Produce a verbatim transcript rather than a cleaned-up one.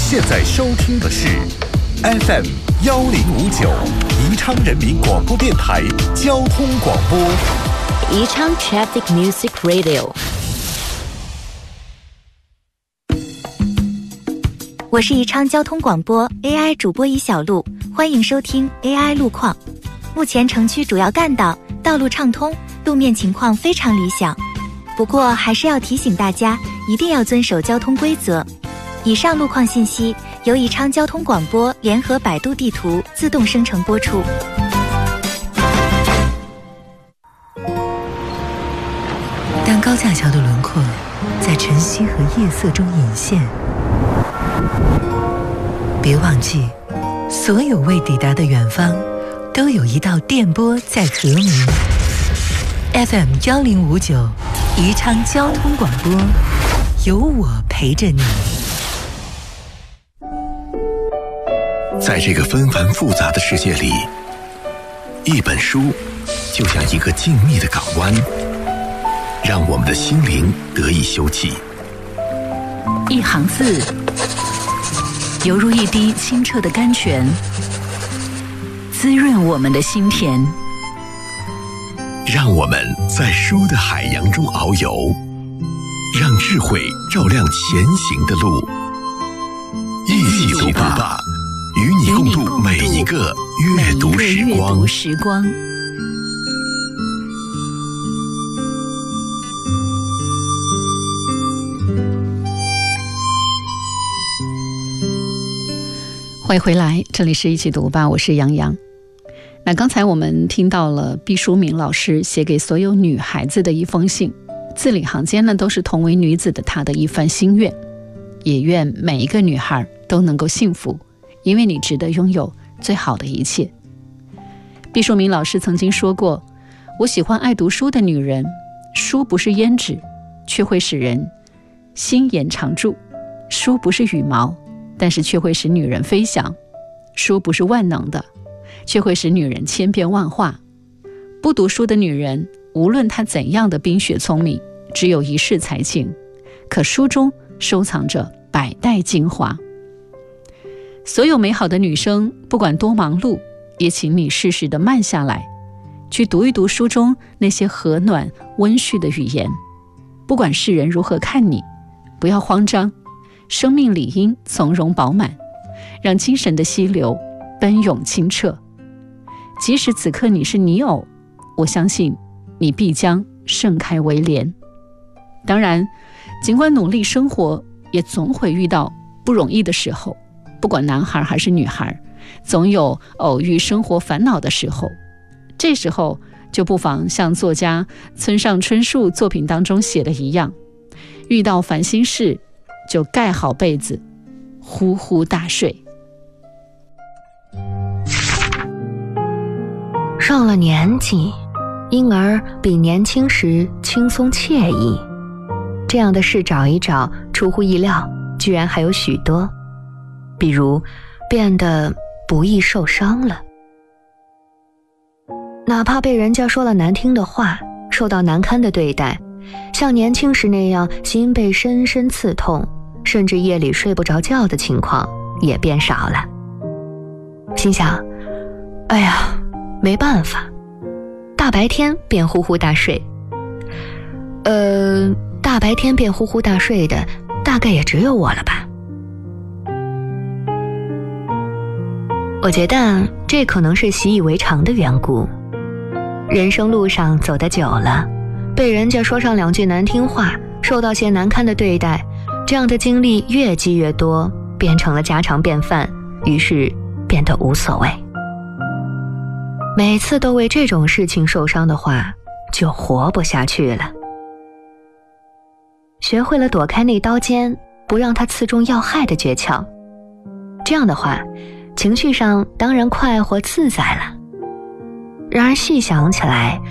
现在收听的是 F M 幺零五九宜昌人民广播电台交通广播， 宜昌 Traffic Music Radio。我是宜昌交通广播 A I 主播宜小璐，欢迎收听 A I 路况。目前城区主要干道道路畅通，路面情况非常理想。不过还是要提醒大家，一定要遵守交通规则。以上路况信息由宜昌交通广播联合百度地图自动生成播出。 当高架桥的轮廓在晨曦和夜色中隐现，别忘记，所有未抵达的远方，都有一道电波在和鸣。F M 幺零五九，宜昌交通广播，有我陪着你。 在这个纷繁复杂的世界里，一本书就像一个静谧的港湾，让我们的心灵得以休憩。 一行字犹如一滴清澈的甘泉，滋润我们的心田。 让我们在书的海洋中遨游，让智慧照亮前行的路。一起读吧，与你共度每一个阅读时光。 时光欢迎回来，这里是一起读吧，我是杨洋。那刚才我们听到了毕淑敏老师写给所有女孩子的一封信，字里行间呢都是同为女子的她的一番心愿，也愿每一个女孩都能够幸福，因为你值得拥有最好的一切。毕淑敏老师曾经说过，我喜欢爱读书的女人，书不是胭脂，却会使人心延长驻；书不是羽毛，但是却会使女人飞翔；书不是万能的，却会使女人千变万化。不读书的女人，无论她怎样的冰雪聪明，只有一世才情，可书中收藏着百代精华。所有美好的女生，不管多忙碌，也请你适时地慢下来，去读一读书中那些和暖温煦的语言。不管世人如何看你，不要慌张，生命理应从容饱满，让精神的溪流奔涌清澈。即使此刻你是泥偶，我相信你必将盛开为莲。当然，尽管努力生活，也总会遇到不容易的时候，不管男孩还是女孩，总有偶遇生活烦恼的时候。这时候就不妨像作家村上春树作品当中写的一样，遇到烦心事就盖好被子，呼呼大睡。 上了年纪，因而比年轻时轻松惬意，这样的事找一找，出乎意料，居然还有许多。比如变得不易受伤了，哪怕被人家说了难听的话，受到难堪的对待，像年轻时那样心被深深刺痛，甚至夜里睡不着觉的情况也变少了。心想，哎呀，没办法，大白天便呼呼大睡。呃，大白天便呼呼大睡的，大概也只有我了吧。我觉得这可能是习以为常的缘故。人生路上走得久了，被人家说上两句难听话，受到些难堪的对待，这样的经历越积越多，变成了家常便饭，于是变得无所谓。每次都为这种事情受伤的话，就活不下去了。学会了躲开那刀尖，不让它刺中要害的诀窍，这样的话，情绪上当然快活自在了。然而细想起来，